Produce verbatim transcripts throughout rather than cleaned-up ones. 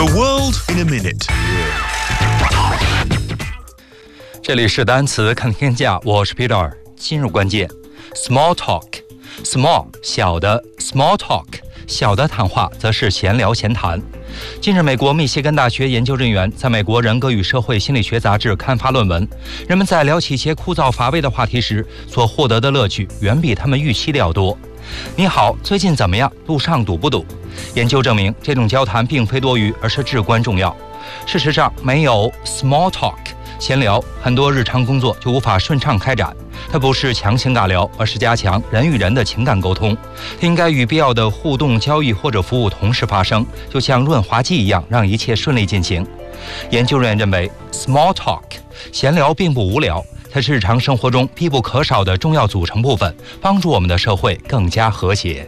The world in a minute。 这里是单词看天下，我是 Peter。今日关键 ：small talk。small 小的 ，small talk 小的谈话则是闲聊闲谈。近日，美国密歇根大学研究人员在美国人格与社会心理学杂志刊发论文，人们在聊起一些枯燥乏味的话题时，所获得的乐趣远比他们预期的要多。你好，最近怎么样？路上堵不堵？研究证明，这种交谈并非多余，而是至关重要。事实上，没有 small talk 闲聊，很多日常工作就无法顺畅开展。它不是强行尬聊，而是加强人与人的情感沟通。它应该与必要的互动交易或者服务同时发生，就像润滑剂一样，让一切顺利进行。研究人员认为 ，small talk 闲聊并不无聊，它是日常生活中必不可少的重要组成部分，帮助我们的社会更加和谐。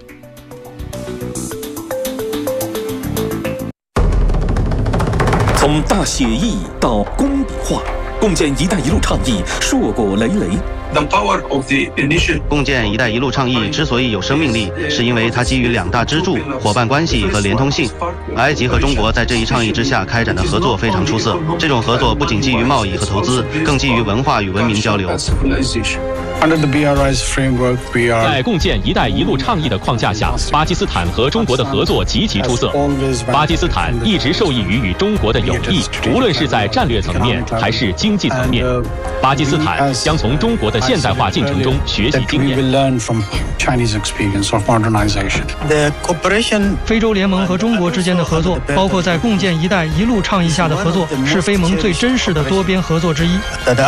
从大写意到工笔画，共建“一带一路”倡议硕果累累。 共建“一带一路”倡议之所以有生命力，是因为它基于两大支柱：伙伴关系和连通性。埃及和中国在这一倡议之下开展的合作非常出色。这种合作不仅基于贸易和投资，更基于文化与文明交流。 在共建“一带一路”倡议的框架下，巴基斯坦和中国的合作极其出色。巴基斯坦一直受益于与中国的友谊，无论是在战略层面还是经济层面。巴基斯坦将从中国的现代化进程中学习经验。 非洲联盟和中国之间的合作，包括在共建“一带一路”倡议下的合作，是非盟最真实的多边合作之一。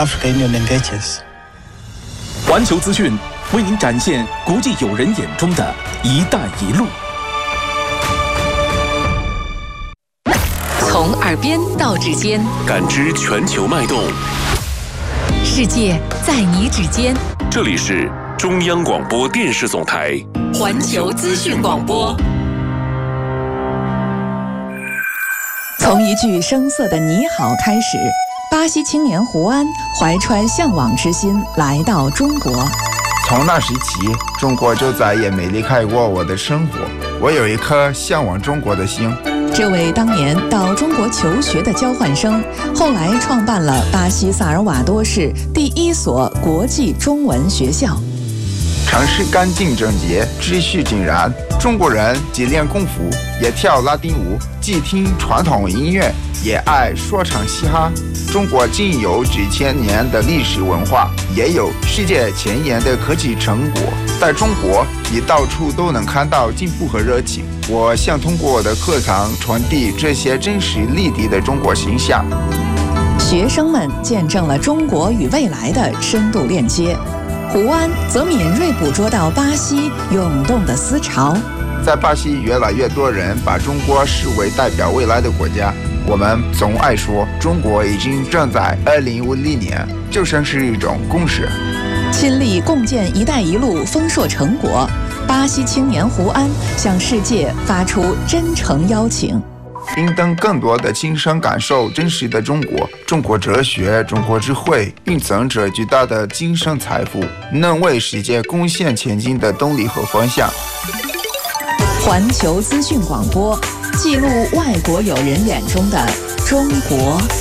环球资讯为您展现国际友人眼中的一带一路。 从耳边到指尖， 感知全球脉动。 世界在你指尖。 这里是中央广播电视总台环球资讯广播。 从一句生涩的你好开始，巴西青年胡安怀揣向往之心来到中国。 从那时起，中国就再也没离开过我的生活。我有一颗向往中国的心。 这位当年到中国求学的交换生，后来创办了巴西萨尔瓦多市第一所国际中文学校。 城市干净整洁，秩序井然。中国人既练功夫，也跳拉丁舞，既听传统音乐，也爱说唱嘻哈。中国既有几千年的历史文化，也有世界前沿的科技成果。在中国，你到处都能看到进步和热情。我想通过我的课堂传递这些真实立体的中国形象。 学生们见证了中国与未来的深度链接。胡安则敏锐捕捉到巴西涌动的思潮。 在巴西，越来越多人把中国视为代表未来的国家。我们总爱说，中国已经正在二零五零年，就像是一种共识。 亲历共建“一带一路”丰硕成果，巴西青年胡安向世界发出真诚邀请。 应当更多的亲身感受真实的中国，中国哲学、中国智慧蕴藏着巨大的精神财富，能为世界贡献前进的动力和方向。 环球资讯广播，记录外国友人眼中的中国。